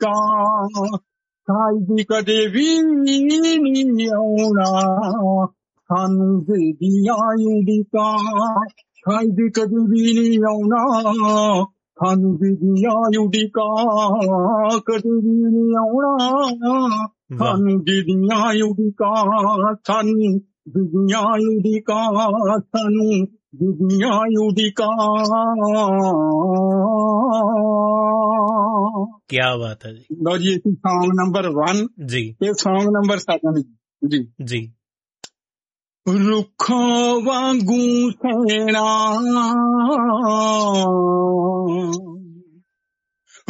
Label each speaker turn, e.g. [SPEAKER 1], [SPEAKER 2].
[SPEAKER 1] ਉਡੀਕਾਂ, ਸ਼ਾਇਦ ਕਦੇ ਵੀ ਨਹੀਂ ਆਉਣਾ ਸਾਨੂੰ ਦੀਆਂ ਉਡੀਕਾਂ, ਸ਼ਾਇਦ ਕਦੇ ਵੀ ਨਹੀਂ ਆਉਣਾ ਸਾਨੂੰ ਦੀਆਂ ਉਡੀਕਾਂ, ਕਦੇ ਵੀ ਨਹੀਂ ਆਉਣਾ ਸਾਨੂੰ ਦੀਆਂ ਉਡੀਕਾਂ, ਸਾਨੂੰ ਦੀਆਂ ਉਡੀਕਾਂ, ਸਾਨੂੰ ਦੀਆਂ ਉਡੀਕਾਂ।
[SPEAKER 2] क्या बात है जी।
[SPEAKER 1] लो जी, सॉन्ग नंबर 1
[SPEAKER 2] जी,
[SPEAKER 1] ये सॉन्ग नंबर 7 जी
[SPEAKER 2] जी।
[SPEAKER 1] रुखों वांगू सैना